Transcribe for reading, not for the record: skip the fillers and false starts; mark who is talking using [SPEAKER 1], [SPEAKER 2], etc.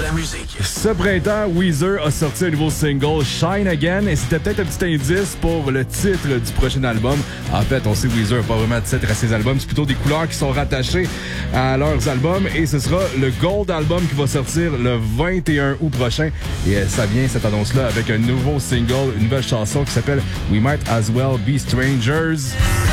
[SPEAKER 1] la musique.
[SPEAKER 2] Ce printemps, Weezer a sorti un nouveau single, Shine Again, et c'était peut-être un petit indice pour le titre du prochain album. En fait, on sait que Weezer n'a pas vraiment de titre à ses albums, c'est plutôt des couleurs qui sont rattachées à leurs albums, et ce sera le Gold Album qui va sortir le 21 août prochain. Et ça vient, cette annonce-là, avec un nouveau single, une nouvelle chanson qui s'appelle We Might As Well Be Strangers.